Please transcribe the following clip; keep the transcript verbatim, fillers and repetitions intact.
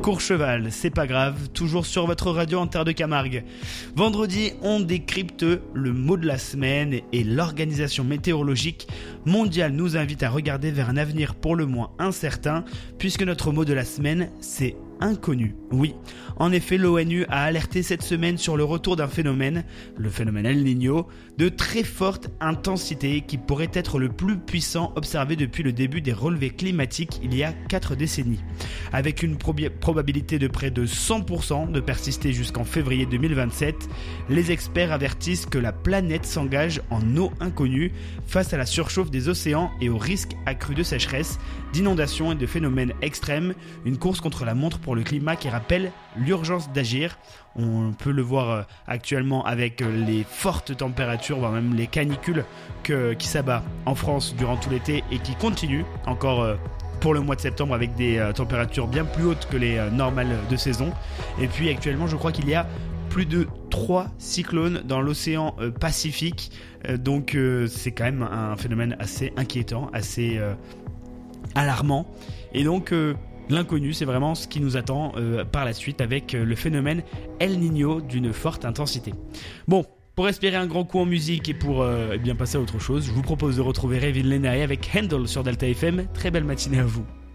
Courchevel, c'est pas grave, toujours sur votre radio en terre de Camargue. Vendredi, on décrypte le mot de la semaine et l'Organisation météorologique mondiale nous invite à regarder vers un avenir pour le moins incertain, puisque notre mot de la semaine, c'est inconnu. Oui, en effet, l'O N U a alerté cette semaine sur le retour d'un phénomène, le phénomène El Niño, de très forte intensité qui pourrait être le plus puissant observé depuis le début des relevés climatiques il y a quatre décennies. Avec une probi- probabilité de près de cent pour cent de persister jusqu'en février deux mille vingt-sept, les experts avertissent que la planète s'engage en eau inconnue face à la surchauffe des océans et au risque accru de sécheresse, d'inondations et de phénomènes extrêmes, une course contre la montre pour le climat qui rappelle l'urgence d'agir. On peut le voir actuellement avec les fortes températures, voire même les canicules que, qui s'abattent en France durant tout l'été et qui continuent encore pour le mois de septembre avec des températures bien plus hautes que les normales de saison. Et puis actuellement, je crois qu'il y a plus de trois cyclones dans l'océan Pacifique. Donc c'est quand même un phénomène assez inquiétant, assez alarmant. Et donc l'inconnu, c'est vraiment ce qui nous attend euh, par la suite avec euh, le phénomène El Niño d'une forte intensité. Bon, pour respirer un grand coup en musique et pour euh, eh bien passer à autre chose, je vous propose de retrouver Révin Lénaé avec Handle sur Delta F M. Très belle matinée à vous.